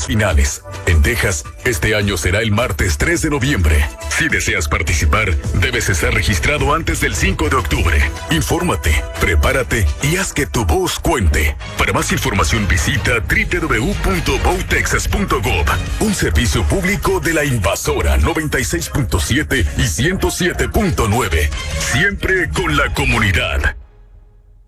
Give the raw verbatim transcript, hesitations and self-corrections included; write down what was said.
elecciones finales. En Texas, este año será el martes tres de noviembre. Si deseas participar, debes estar registrado antes del cinco de octubre. Infórmate, prepárate y haz que tu voz cuente. Para más información visita doble u doble u doble u punto vote texas punto gov. Un servicio público de la Invasora noventa y seis punto siete y ciento siete punto nueve. Siempre con la comunidad.